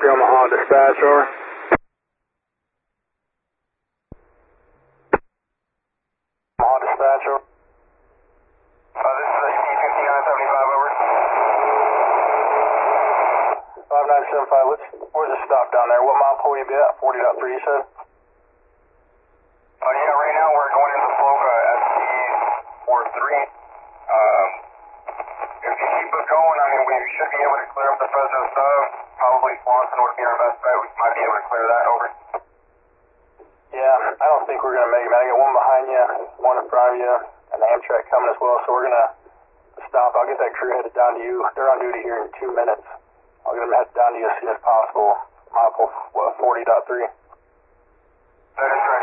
Omaha dispatch, over. Omaha dispatch, over. This is ST-5975, over. 5975, where's the stop down there? What mile pull you be at? 40.3, you said? Yeah, right now we're going into Foga ST-43. If you keep us going, I mean, we should be able to clear up the Fresno sub. Probably Swanson would be our best bet. We might be able to clear that, over. Yeah, I don't think we're going to make it, man. I got one behind you, one in front of you, and the Amtrak coming as well, so we're going to stop. I'll get that crew headed down to you. They're on duty here in 2 minutes. I'll get them headed down to you as soon as possible. Mile pull 40.3. That is correct.